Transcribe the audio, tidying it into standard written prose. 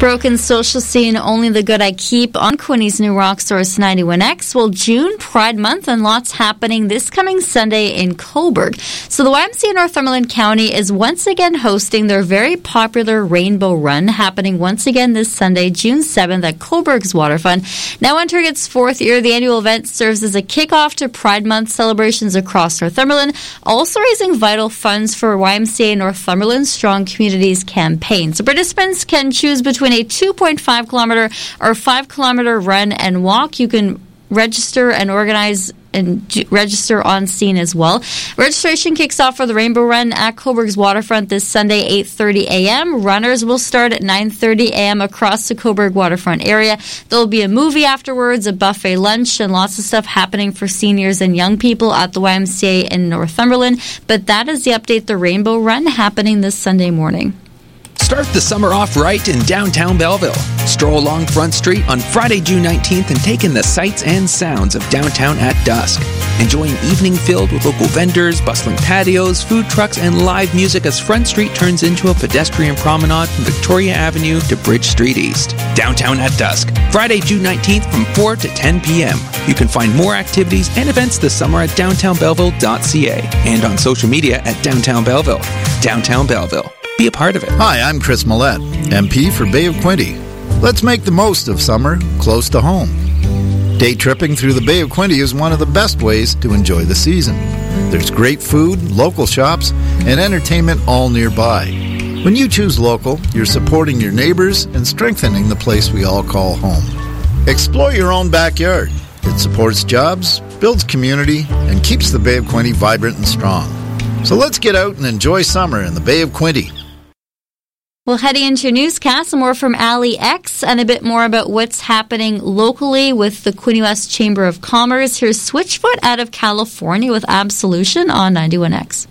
Broken social scene, Only the Good I Keep on Quinny's new rock source 91X. Well, June, Pride Month, and lots happening this coming Sunday in Cobourg. So the YMCA Northumberland County is once again hosting their very popular Rainbow Run, happening once again this Sunday, June 7th at Cobourg's Waterfront. Now entering its fourth year, the annual event serves as a kickoff to Pride Month celebrations across Northumberland, also raising vital funds for YMCA Northumberland's Strong Communities campaign. So participants can choose between a 2.5 kilometer or 5 kilometer run and walk. You can register and organize and register on scene as well. Registration kicks off for the Rainbow Run at Cobourg's Waterfront this Sunday, 8:30 a.m. Runners will start at 9:30 a.m. across the Cobourg Waterfront area. There will be a movie afterwards, a buffet lunch, and lots of stuff happening for seniors and young people at the YMCA in Northumberland. But that is the update, the Rainbow Run happening this Sunday morning. Start the summer off right in downtown Belleville. Stroll along Front Street on Friday, June 19th and take in the sights and sounds of downtown at dusk. Enjoy an evening filled with local vendors, bustling patios, food trucks, and live music as Front Street turns into a pedestrian promenade from Victoria Avenue to Bridge Street East. Downtown at dusk, Friday, June 19th from 4 to 10 p.m. You can find more activities and events this summer at downtownbelleville.ca and on social media at Downtown Belleville. Downtown Belleville. Be a part of it. Hi, I'm Chris Millette, MP for Bay of Quinte. Let's make the most of summer close to home. Day tripping through the Bay of Quinte is one of the best ways to enjoy the season. There's great food, local shops, and entertainment all nearby. When you choose local, you're supporting your neighbors and strengthening the place we all call home. Explore your own backyard. It supports jobs, builds community, and keeps the Bay of Quinte vibrant and strong. So let's get out and enjoy summer in the Bay of Quinte. Well, heading into your newscast, more from Ali X and a bit more about what's happening locally with the Quinte West Chamber of Commerce. Here's Switchfoot out of California with Absolution on 91X.